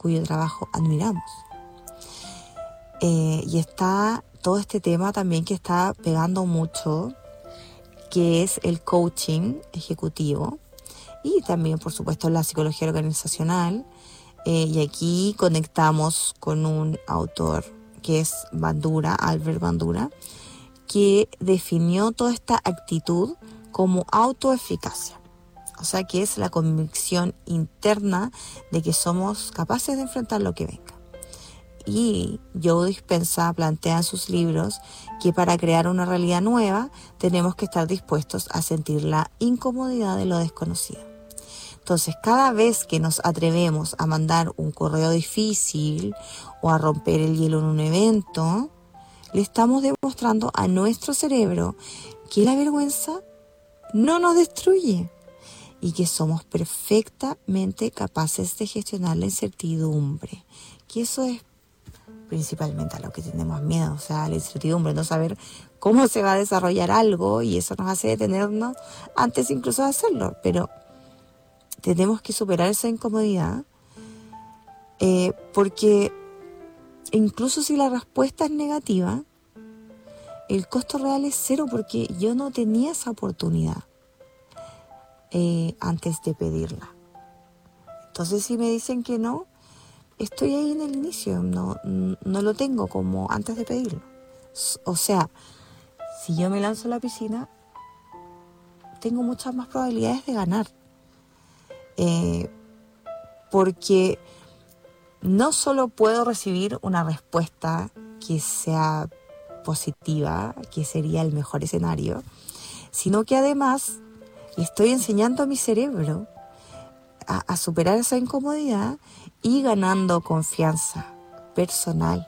cuyo trabajo admiramos. Y está todo este tema también que está pegando mucho, que es el coaching ejecutivo y también, por supuesto, la psicología organizacional. Y aquí conectamos con un autor que es Albert Bandura, que definió toda esta actitud como autoeficacia. O sea, que es la convicción interna de que somos capaces de enfrentar lo que venga. Y Joe Dispenza plantea en sus libros que para crear una realidad nueva tenemos que estar dispuestos a sentir la incomodidad de lo desconocido. Entonces, cada vez que nos atrevemos a mandar un correo difícil o a romper el hielo en un evento, le estamos demostrando a nuestro cerebro que la vergüenza no nos destruye y que somos perfectamente capaces de gestionar la incertidumbre. Que eso es principalmente a lo que tenemos miedo, o sea, la incertidumbre, no saber cómo se va a desarrollar algo, y eso nos hace detenernos antes incluso de hacerlo. Pero tenemos que superar esa incomodidad, porque incluso si la respuesta es negativa, el costo real es cero, porque yo no tenía esa oportunidad antes de pedirla. Entonces, si me dicen que no, estoy ahí en el inicio, no lo tengo como antes de pedirlo. O sea, si yo me lanzo a la piscina, tengo muchas más probabilidades de ganar. Porque no solo puedo recibir una respuesta que sea positiva, que sería el mejor escenario, sino que además le estoy enseñando a mi cerebro a superar esa incomodidad y ganando confianza personal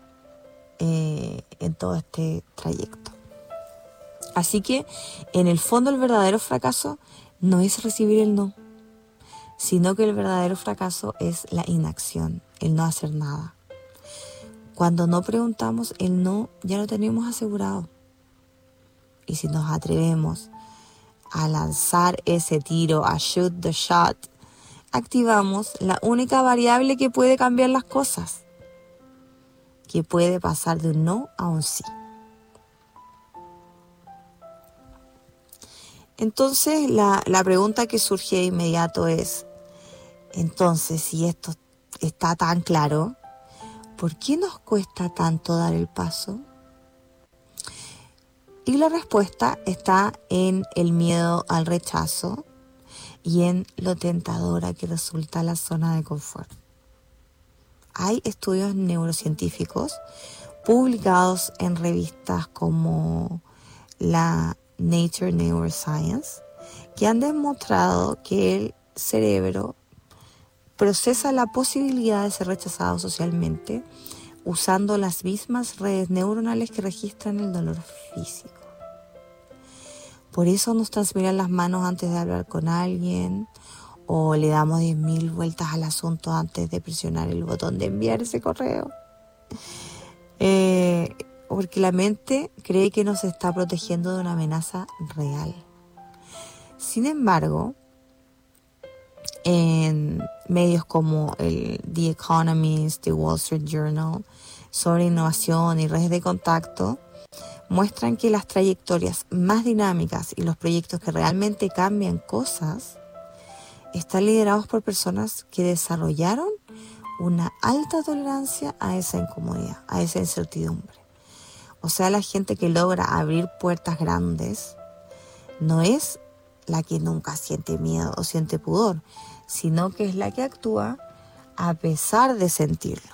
en todo este trayecto. Así que, en el fondo, el verdadero fracaso no es recibir el no, sino que el verdadero fracaso es la inacción, el no hacer nada. Cuando no preguntamos, el no ya lo tenemos asegurado. Y si nos atrevemos a lanzar ese tiro, a shoot the shot, activamos la única variable que puede cambiar las cosas, que puede pasar de un no a un sí. Entonces, la pregunta que surge de inmediato es, entonces, si esto está tan claro, ¿por qué nos cuesta tanto dar el paso? Y la respuesta está en el miedo al rechazo y en lo tentadora que resulta la zona de confort. Hay estudios neurocientíficos publicados en revistas como la Nature Neuroscience que han demostrado que el cerebro procesa la posibilidad de ser rechazado socialmente usando las mismas redes neuronales que registran el dolor físico. Por eso nos transpiran las manos antes de hablar con alguien, o le damos 10.000 vueltas al asunto antes de presionar el botón de enviar ese correo. Porque la mente cree que nos está protegiendo de una amenaza real. Sin embargo, en medios como el The Economist, The Wall Street Journal, sobre innovación y redes de contacto, muestran que las trayectorias más dinámicas y los proyectos que realmente cambian cosas están liderados por personas que desarrollaron una alta tolerancia a esa incomodidad, a esa incertidumbre. O sea, la gente que logra abrir puertas grandes no es la que nunca siente miedo o siente pudor, sino que es la que actúa a pesar de sentirlo.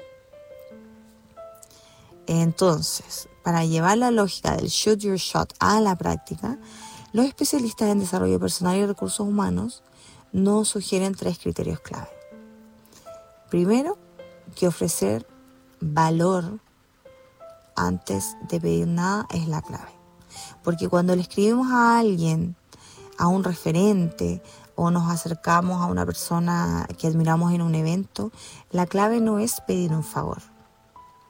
Entonces, para llevar la lógica del shoot your shot a la práctica, los especialistas en desarrollo personal y recursos humanos nos sugieren 3 criterios clave. Primero, que ofrecer valor antes de pedir nada es la clave. Porque cuando le escribimos a alguien, a un referente, o nos acercamos a una persona que admiramos en un evento, la clave no es pedir un favor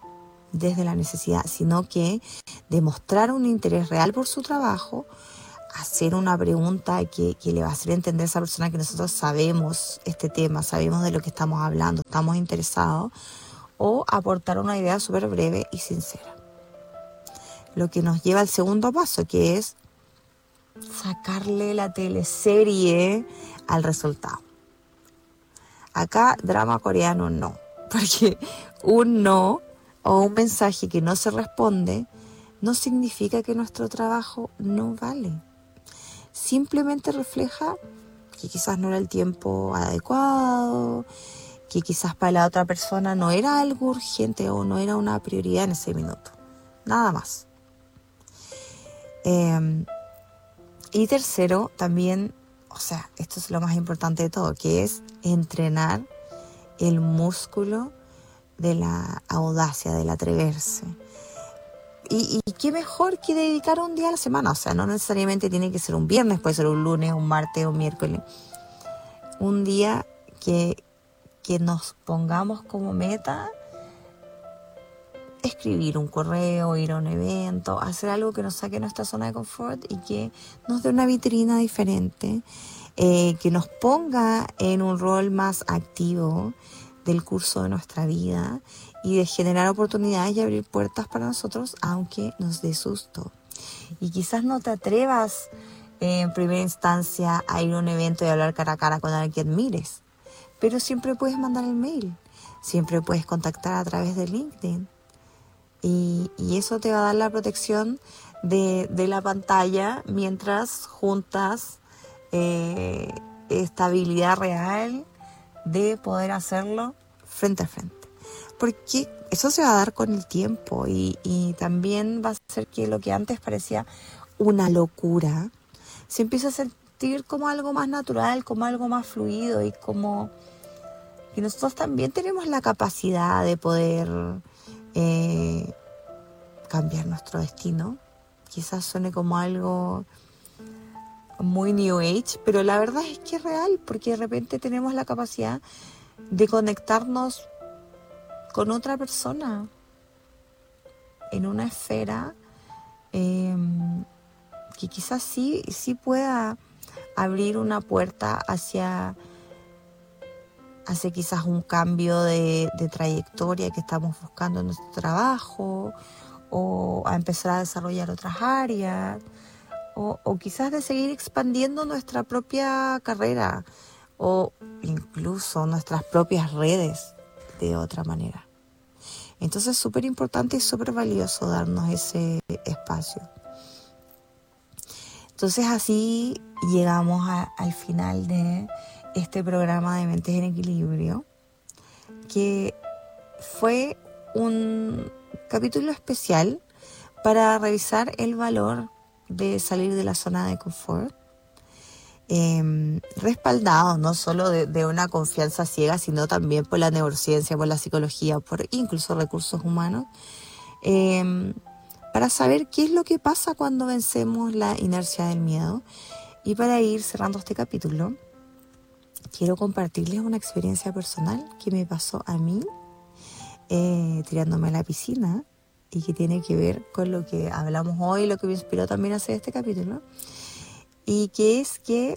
desde la necesidad, sino que demostrar un interés real por su trabajo hacer una pregunta que le va a hacer entender a esa persona que nosotros sabemos este tema, sabemos de lo que estamos hablando, estamos interesados, o aportar una idea súper breve y sincera. Lo que nos lleva al segundo paso, que es sacarle la teleserie al resultado. Acá, drama coreano no, porque un no o un mensaje que no se responde no significa que nuestro trabajo no vale. Simplemente refleja que quizás no era el tiempo adecuado, que quizás para la otra persona no era algo urgente o no era una prioridad en ese minuto. Nada más. Y tercero, también, esto es lo más importante de todo, que es entrenar el músculo de la audacia, del atreverse. Y qué mejor que dedicar un día a la semana. No necesariamente tiene que ser un viernes, puede ser un lunes, un martes, un miércoles. Un día que nos pongamos como meta escribir un correo, ir a un evento, hacer algo que nos saque de nuestra zona de confort y que nos dé una vitrina diferente, que nos ponga en un rol más activo del curso de nuestra vida y de generar oportunidades y abrir puertas para nosotros, aunque nos dé susto. Y quizás no te atrevas en primera instancia a ir a un evento y hablar cara a cara con alguien que admires, pero siempre puedes mandar el mail, siempre puedes contactar a través de LinkedIn. Y eso te va a dar la protección de la pantalla mientras juntas estabilidad real de poder hacerlo frente a frente. Porque eso se va a dar con el tiempo y también va a hacer que lo que antes parecía una locura se empiece a sentir como algo más natural, como algo más fluido y como que nosotros también tenemos la capacidad de poder cambiar nuestro destino. Quizás suene como algo muy New Age, pero la verdad es que es real, porque de repente tenemos la capacidad de conectarnos con otra persona en una esfera que quizás sí pueda abrir una puerta hacia quizás un cambio de trayectoria que estamos buscando en nuestro trabajo, o a empezar a desarrollar otras áreas, o quizás de seguir expandiendo nuestra propia carrera o incluso nuestras propias redes de otra manera. Entonces es súper importante y súper valioso darnos ese espacio. Entonces así llegamos al final de este programa de Mentes en Equilibrio, que fue un capítulo especial para revisar el valor de salir de la zona de confort, respaldado no solo de una confianza ciega, sino también por la neurociencia, por la psicología, por incluso recursos humanos, para saber qué es lo que pasa cuando vencemos la inercia del miedo. Y para ir cerrando este capítulo, quiero compartirles una experiencia personal que me pasó a mí tirándome a la piscina y que tiene que ver con lo que hablamos hoy, lo que me inspiró también a hacer este capítulo, y que es que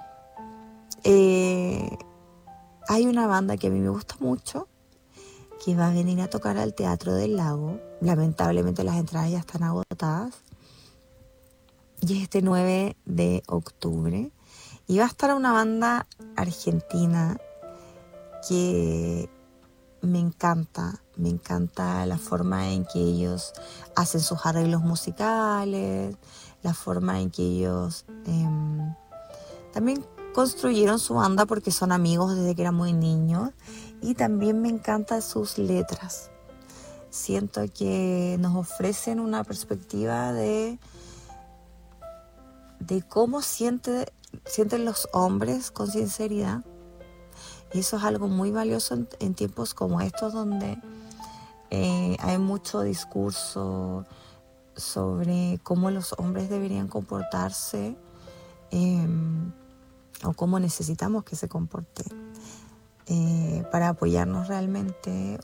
hay una banda que a mí me gusta mucho que va a venir a tocar al Teatro del Lago. Lamentablemente las entradas ya están agotadas y es este 9 de octubre y va a estar una banda argentina que me encanta la forma en que ellos hacen sus arreglos musicales, la forma en que ellos también construyeron su banda porque son amigos desde que eran muy niños, y también me encantan sus letras. Siento que nos ofrecen una perspectiva de cómo sienten los hombres con sinceridad. Y eso es algo muy valioso en tiempos como estos, donde hay mucho discurso sobre cómo los hombres deberían comportarse o cómo necesitamos que se comporten para apoyarnos realmente,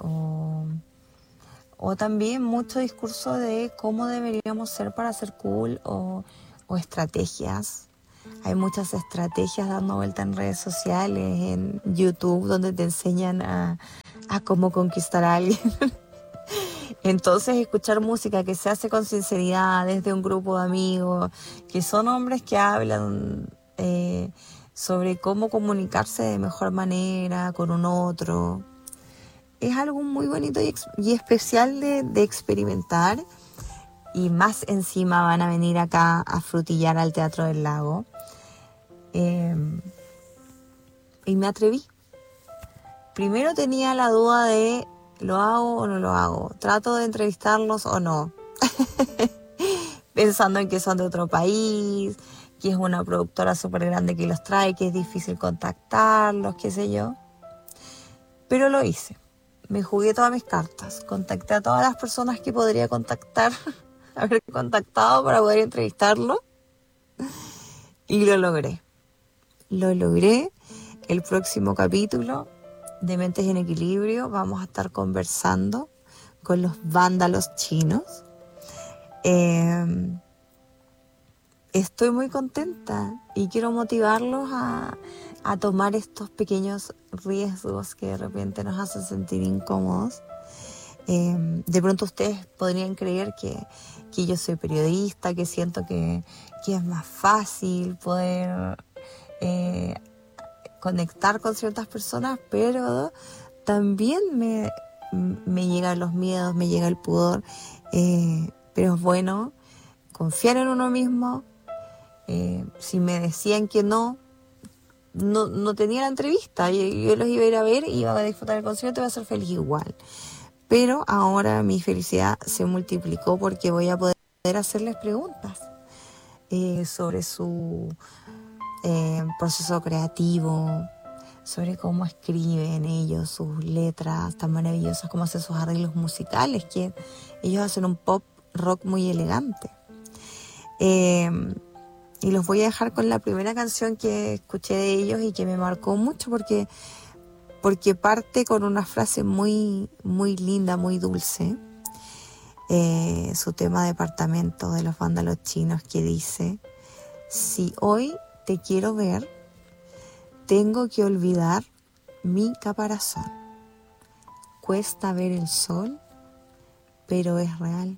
o también mucho discurso de cómo deberíamos ser para ser cool o o estrategias. Hay muchas estrategias dando vuelta en redes sociales, en YouTube, donde te enseñan a cómo conquistar a alguien. Entonces, escuchar música que se hace con sinceridad desde un grupo de amigos, que son hombres que hablan sobre cómo comunicarse de mejor manera con un otro, es algo muy bonito y especial de experimentar. Y más encima van a venir acá a frutillar al Teatro del Lago. Y me atreví. Primero tenía la duda de ¿lo hago o no lo hago? ¿Trato de entrevistarlos o no? Pensando en que son de otro país, que es una productora súper grande que los trae, que es difícil contactarlos, qué sé yo. Pero lo hice. Me jugué todas mis cartas. Contacté a todas las personas que podría contactar, haber contactado para poder entrevistarlo. Y lo logré. Lo logré. El próximo capítulo de Mentes en Equilibrio vamos a estar conversando con los vándalos chinos. Estoy muy contenta y quiero motivarlos a tomar estos pequeños riesgos que de repente nos hacen sentir incómodos. De pronto ustedes podrían creer que yo soy periodista, que siento que es más fácil poder conectar con ciertas personas, pero también me llegan los miedos, me llega el pudor, pero es bueno confiar en uno mismo. Si me decían que no tenía la entrevista, yo los iba a ir a ver, iba a disfrutar el concierto y iba a ser feliz igual. Pero ahora mi felicidad se multiplicó porque voy a poder hacerles preguntas sobre su proceso creativo, sobre cómo escriben ellos sus letras tan maravillosas, cómo hacen sus arreglos musicales, que ellos hacen un pop rock muy elegante. Y los voy a dejar con la primera canción que escuché de ellos y que me marcó mucho porque parte con una frase muy, muy linda, muy dulce. Su tema Departamento de los Vándalos Chinos, que dice: si hoy te quiero ver, tengo que olvidar mi caparazón. Cuesta ver el sol, pero es real.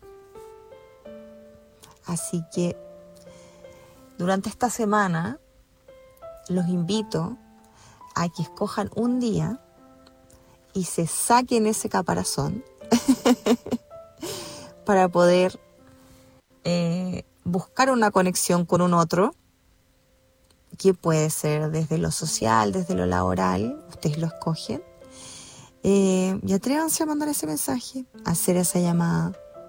Así que durante esta semana los invito a que escojan un día y se saquen ese caparazón para poder buscar una conexión con un otro, que puede ser desde lo social, desde lo laboral, ustedes lo escogen, y atrévanse a mandar ese mensaje, a hacer esa llamada.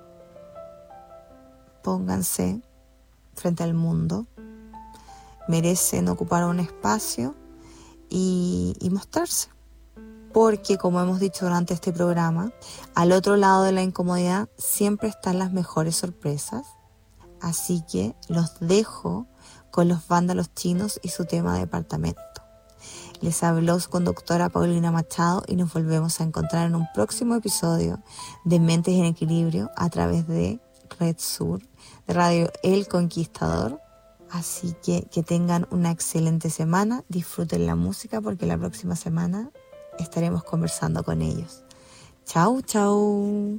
Pónganse frente al mundo, merecen ocupar un espacio y mostrarse. Porque, como hemos dicho durante este programa, al otro lado de la incomodidad siempre están las mejores sorpresas. Así que los dejo con los vándalos chinos y su tema Departamento. Les habló su conductora Paulina Machado y nos volvemos a encontrar en un próximo episodio de Mentes en Equilibrio a través de Red Sur, de Radio El Conquistador. Así que tengan una excelente semana, disfruten la música porque la próxima semana estaremos conversando con ellos. Chau, chau.